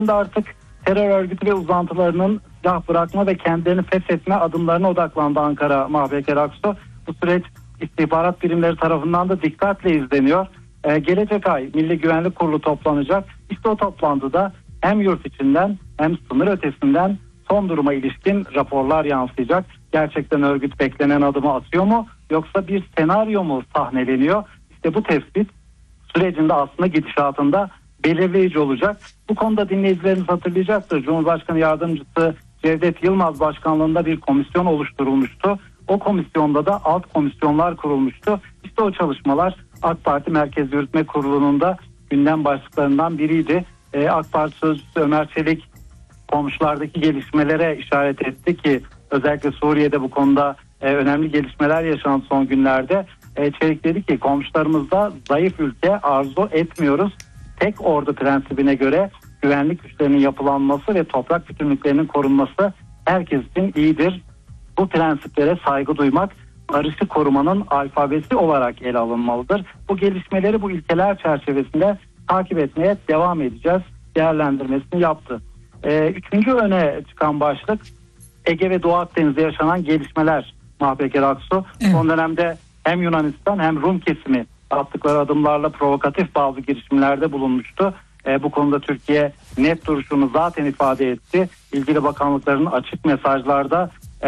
Şimdi artık terör örgütü ve uzantılarının silah bırakma ve kendilerini feshetme adımlarına odaklandı Ankara Mahpeker Aksu. Bu süreç istihbarat birimleri tarafından da dikkatle izleniyor. Gelecek ay Milli Güvenlik Kurulu toplanacak. İşte o toplantıda hem yurt içinden hem sınır ötesinden son duruma ilişkin raporlar yansıyacak. Gerçekten örgüt beklenen adımı atıyor mu yoksa bir senaryo mu sahneleniyor? İşte bu tespit sürecinde aslında gidişatında belirleyici olacak. Bu konuda dinleyicilerimiz hatırlayacaktır. Cumhurbaşkanı Yardımcısı Cevdet Yılmaz başkanlığında bir komisyon oluşturulmuştu. O komisyonda da alt komisyonlar kurulmuştu. İşte o çalışmalar AK Parti Merkez Yürütme Kurulu'nun da gündem başlıklarından biriydi. AK Parti Sözcüsü Ömer Çelik komşulardaki gelişmelere işaret etti ki özellikle Suriye'de bu konuda önemli gelişmeler yaşanan son günlerde. Çelik dedi ki komşularımızda zayıf ülke arzu etmiyoruz. Tek ordu prensibine göre güvenlik güçlerinin yapılanması ve toprak bütünlüklerinin korunması herkes için iyidir. Bu prensiplere saygı duymak barışı korumanın alfabesi olarak ele alınmalıdır. Bu gelişmeleri bu ilkeler çerçevesinde takip etmeye devam edeceğiz değerlendirmesini yaptı. Üçüncü öne çıkan başlık Ege ve Doğu Akdeniz'de yaşanan gelişmeler Mahpeker Aksu. Evet. Son dönemde hem Yunanistan hem Rum kesimi attıkları adımlarla provokatif bazı girişimlerde bulunmuştu. Bu konuda Türkiye net duruşunu zaten ifade etti. İlgili bakanlıkların açık mesajlarda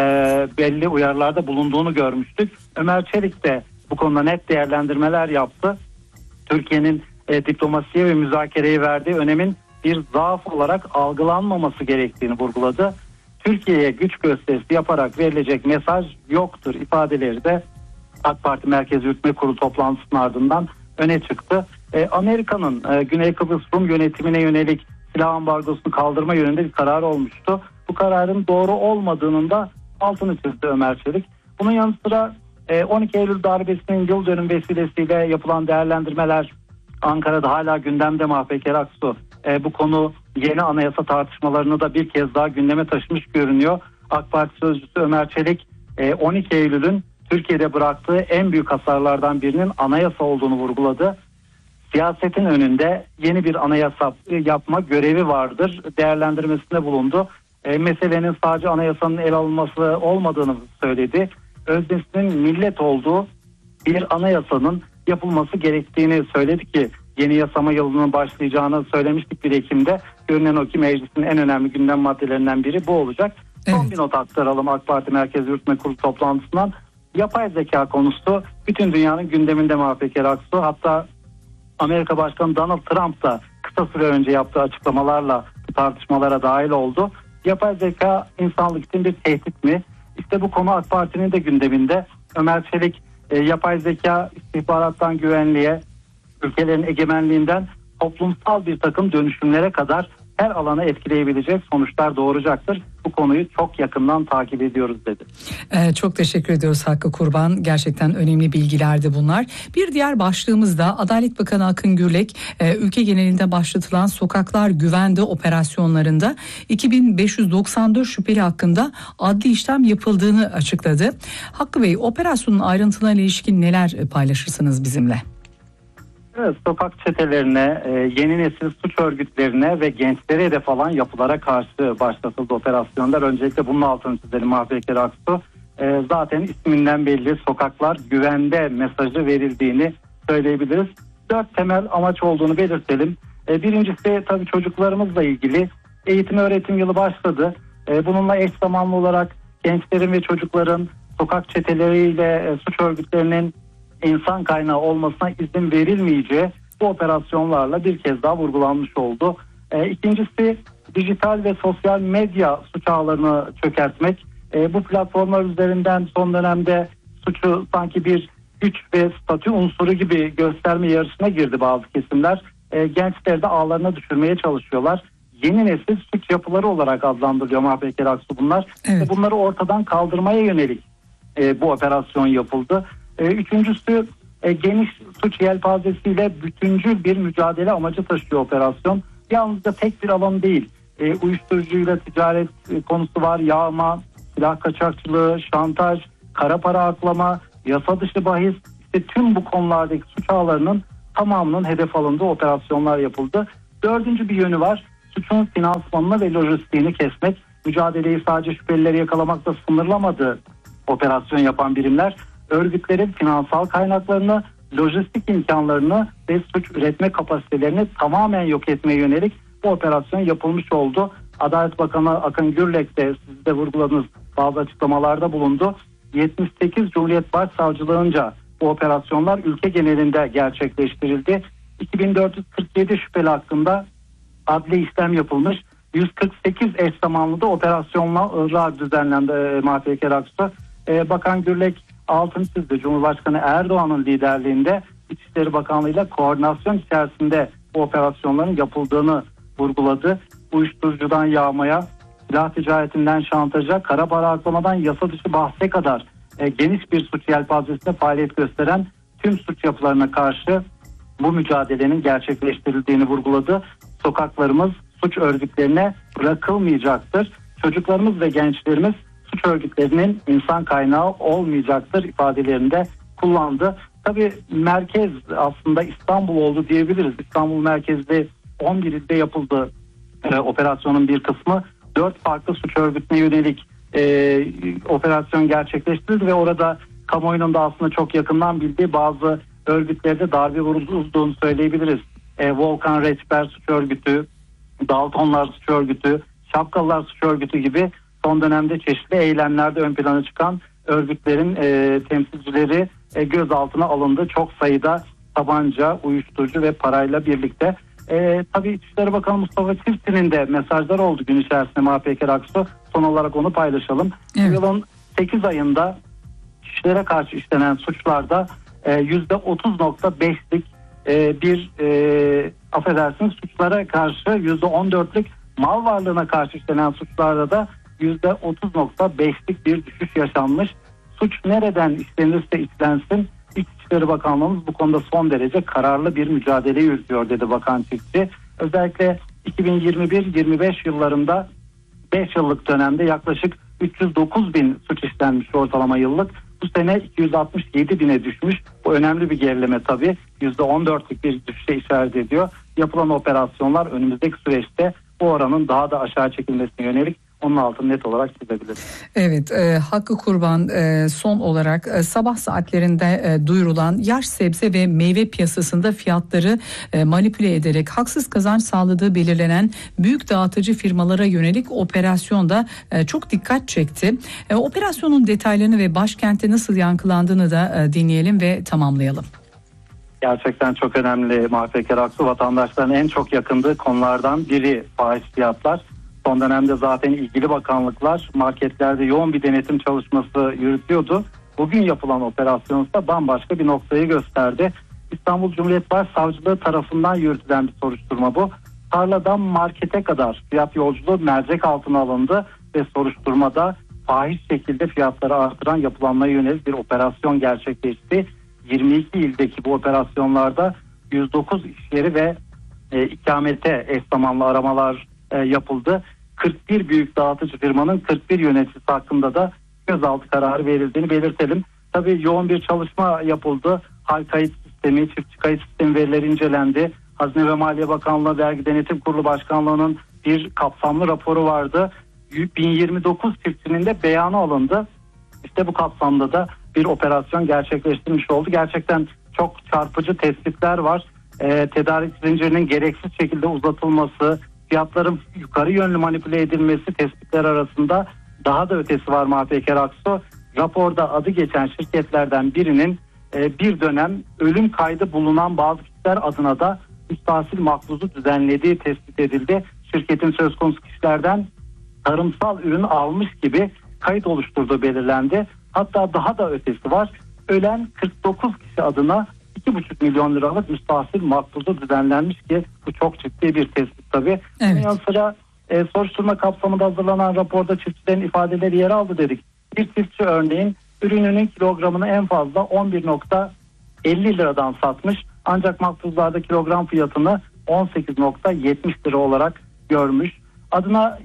belli uyarılarda bulunduğunu görmüştük. Ömer Çelik de bu konuda net değerlendirmeler yaptı. Türkiye'nin diplomasiye ve müzakereye verdiği önemin bir zaaf olarak algılanmaması gerektiğini vurguladı. Türkiye'ye güç gösterisi yaparak verilecek mesaj yoktur ifadeleri de AK Parti Merkez Yürütme Kurulu toplantısının ardından öne çıktı. Amerika'nın Güney Kıbrıs Rum yönetimine yönelik silah ambargosunu kaldırma yönünde bir karar olmuştu. Bu kararın doğru olmadığının da altını çizdi Ömer Çelik. Bunun yanı sıra 12 Eylül darbesinin yıl dönüm vesilesiyle yapılan değerlendirmeler Ankara'da hala gündemde Mahpeker Aksu. Bu konu yeni anayasa tartışmalarını da bir kez daha gündeme taşımış görünüyor. AK Parti Sözcüsü Ömer Çelik 12 Eylül'ün Türkiye'de bıraktığı en büyük hasarlardan birinin anayasa olduğunu vurguladı. Siyasetin önünde yeni bir anayasa yapma görevi vardır değerlendirmesinde bulundu. Meselenin sadece anayasanın ele alınması olmadığını söyledi. Öznesinin millet olduğu bir anayasanın yapılması gerektiğini söyledi ki yeni yasama yılının başlayacağını söylemiştik 1 Ekim'de. Görünen o ki meclisin en önemli gündem maddelerinden biri bu olacak. Evet. Son bir not aktaralım AK Parti Merkez Yürütme Kurulu toplantısından. Yapay zeka konusu bütün dünyanın gündeminde Mahpeker Aksu. Hatta Amerika Başkanı Donald Trump da kısa süre önce yaptığı açıklamalarla tartışmalara dahil oldu. Yapay zeka insanlık için bir tehdit mi? İşte bu konu AK Parti'nin de gündeminde. Ömer Çelik yapay zeka istihbarattan güvenliğe, ülkelerin egemenliğinden toplumsal bir takım dönüşümlere kadar her alanı etkileyebilecek sonuçlar doğuracaktır. Bu konuyu çok yakından takip ediyoruz dedi. Çok teşekkür ediyoruz Hakkı Kurban. Gerçekten önemli bilgilerdi bunlar. Bir diğer başlığımız da Adalet Bakanı Akın Gürlek ülke genelinde başlatılan Sokaklar Güvende operasyonlarında 2594 şüpheli hakkında adli işlem yapıldığını açıkladı. Hakkı Bey, operasyonun ayrıntılarına ilişkin neler paylaşırsınız bizimle? Evet, sokak çetelerine, yeni nesil suç örgütlerine ve gençlere hedef alan yapılara karşı başlatıldı operasyonlar. Öncelikle bunun altını çizelim Mahpeker Aksu. Zaten isminden belli sokaklar güvende mesajı verildiğini söyleyebiliriz. 4 temel amaç olduğunu belirtelim. Birincisi tabii çocuklarımızla ilgili eğitim öğretim yılı başladı. Bununla eş zamanlı olarak gençlerin ve çocukların sokak çeteleriyle suç örgütlerinin insan kaynağı olmasına izin verilmeyeceği bu operasyonlarla bir kez daha vurgulanmış oldu. İkincisi dijital ve sosyal medya suç ağlarını çökertmek. Bu platformlar üzerinden son dönemde suçu sanki bir güç ve statü unsuru gibi gösterme yarışına girdi bazı kesimler. Gençleri de ağlarına düşürmeye çalışıyorlar. Yeni nesil suç yapıları olarak adlandırılıyor Mahpeker Aksu bunlar. Evet. Bunları ortadan kaldırmaya yönelik bu operasyon yapıldı. Üçüncüsü geniş suç yelpazesiyle bütüncül bir mücadele amacı taşıyor operasyon. Yalnızca tek bir alan değil. Uyuşturucuyla ticaret konusu var, yağma, silah kaçakçılığı, şantaj, kara para aklama, yasa dışı bahis. İşte tüm bu konulardaki suç ağlarının tamamının hedef alındığı operasyonlar yapıldı. Dördüncü bir yönü var. suçun finansmanını ve lojistiğini kesmek, mücadeleyi sadece şüphelileri yakalamakla sınırlamadı operasyon yapan birimler, örgütlerin finansal kaynaklarını, lojistik imkanlarını ve suç üretme kapasitelerini tamamen yok etmeye yönelik bu operasyon yapılmış oldu. Adalet Bakanı Akın Gürlek de siz de vurguladığınız bazı açıklamalarda bulundu. 78 Cumhuriyet Başsavcılığınca bu operasyonlar ülke genelinde gerçekleştirildi. 2447 şüpheli hakkında adli işlem yapılmış. 148 eş zamanlı da operasyonlar düzenlendi Mahfeker Aksu. Bakan Gürlek altını çizdi. Cumhurbaşkanı Erdoğan'ın liderliğinde İçişleri Bakanlığı ile koordinasyon içerisinde bu operasyonların yapıldığını vurguladı. Uyuşturucudan yağmaya, silah ticaretinden şantaja, kara para aklamadan yasa dışı bahse kadar geniş bir suç yelpazesinde faaliyet gösteren tüm suç yapılarına karşı bu mücadelenin gerçekleştirildiğini vurguladı. Sokaklarımız suç örgütlerine bırakılmayacaktır. Çocuklarımız ve gençlerimiz suç örgütlerinin insan kaynağı olmayacaktır ifadelerinde kullandı. Tabii merkez aslında İstanbul oldu diyebiliriz. İstanbul merkezli 11 ilde yapıldı operasyonun bir kısmı. 4 farklı suç örgütüne yönelik operasyon gerçekleştirildi ve orada kamuoyunun da aslında çok yakından bildiği bazı örgütlerde darbe vurulduğunu söyleyebiliriz. Volkan Reçber suç örgütü, Daltonlar suç örgütü, Şapkalılar suç örgütü gibi son dönemde çeşitli eylemlerde ön plana çıkan örgütlerin temsilcileri gözaltına alındı. Çok sayıda tabanca, uyuşturucu ve parayla birlikte. Tabii İçişleri Bakanı Mustafa Çiftçi'nin de mesajları oldu gün içerisinde Mahpeker Aksu. Son olarak onu paylaşalım. Evet. Bu yılın 8 ayında kişilere karşı işlenen suçlarda %30.5'lik suçlara karşı %14'lük mal varlığına karşı işlenen suçlarda da %30.5'lik bir düşüş yaşanmış. Suç nereden işlenirse işlensin İçişleri Bakanlığımız bu konuda son derece kararlı bir mücadele yürütüyor dedi Bakan Çiftçi. Özellikle 2021-25 yıllarında 5 yıllık dönemde yaklaşık 309 bin suç işlenmiş ortalama yıllık. Bu sene 267 bine düşmüş. Bu önemli bir gerileme tabii. %14'lük bir düşüşe işaret ediyor. Yapılan operasyonlar önümüzdeki süreçte bu oranın daha da aşağı çekilmesine yönelik onun altını net olarak çizebiliriz. Evet, Hakkı Kurban, son olarak sabah saatlerinde duyurulan yaş sebze ve meyve piyasasında fiyatları manipüle ederek haksız kazanç sağladığı belirlenen büyük dağıtıcı firmalara yönelik operasyonda çok dikkat çekti. Operasyonun detaylarını ve başkentte nasıl yankılandığını da dinleyelim ve tamamlayalım. Gerçekten çok önemli Mahfeker Aksu. Vatandaşların en çok yakındığı konulardan biri fahiş fiyatlar. Son dönemde zaten ilgili bakanlıklar marketlerde yoğun bir denetim çalışması yürütüyordu. Bugün yapılan operasyon ise bambaşka bir noktayı gösterdi. İstanbul Cumhuriyet Başsavcılığı tarafından yürütülen bir soruşturma bu. Tarladan markete kadar fiyat yolculuğu mercek altına alındı ve soruşturmada fahiş şekilde fiyatları artıran yapılanmaya yönelik bir operasyon gerçekleşti. 22 ildeki bu operasyonlarda 109 iş yeri ve ikamete eş zamanlı aramalar yapıldı. 41 büyük dağıtıcı firmanın 41 yöneticisi hakkında da gözaltı kararı verildiğini belirtelim. Tabii yoğun bir çalışma yapıldı. Hal kayıt sistemi, çiftçi kayıt sistemi verileri incelendi. Hazine ve Maliye Bakanlığı Vergi Denetim Kurulu Başkanlığı'nın bir kapsamlı raporu vardı. 1029 çiftçinin de beyanı alındı. İşte bu kapsamda da bir operasyon gerçekleştirilmiş oldu. Gerçekten çok çarpıcı tespitler var. Tedarik zincirinin gereksiz şekilde uzatılması, fiyatların yukarı yönlü manipüle edilmesi tespitler arasında daha da ötesi var Mahpeker Aksu. Raporda adı geçen şirketlerden birinin bir dönem ölüm kaydı bulunan bazı kişiler adına da müstahsil makbuzu düzenlediği tespit edildi. Şirketin söz konusu kişilerden tarımsal ürün almış gibi kayıt oluşturduğu belirlendi. Hatta daha da ötesi var. Ölen 49 kişi adına 2,5 milyon liralık müstahsil makbuzu düzenlenmiş ki bu çok ciddi bir tespit tabii. Evet. Bunun yanı sıra soruşturma kapsamında hazırlanan raporda çiftçilerin ifadeleri yer aldı dedik. Bir çiftçi örneğin ürününün kilogramını en fazla 11,50 liradan satmış. Ancak makbuzlarda kilogram fiyatını 18,70 lira olarak görmüş. Adına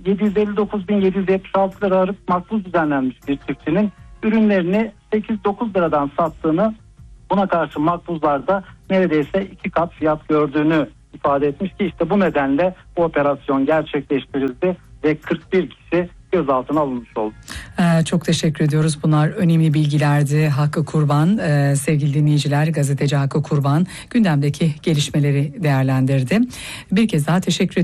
759.776 lira makbuz düzenlenmiş bir çiftçinin ürünlerini 8-9 liradan sattığını, buna karşı makbuzlarda neredeyse 2 kat fiyat gördüğünü ifade etmiş ki işte bu nedenle bu operasyon gerçekleştirildi ve 41 kişi gözaltına alınmış oldu. Çok teşekkür ediyoruz. Bunlar önemli bilgilerdi. Hakkı Kurban, sevgili dinleyiciler, gazeteci Hakkı Kurban gündemdeki gelişmeleri değerlendirdi. Bir kez daha teşekkür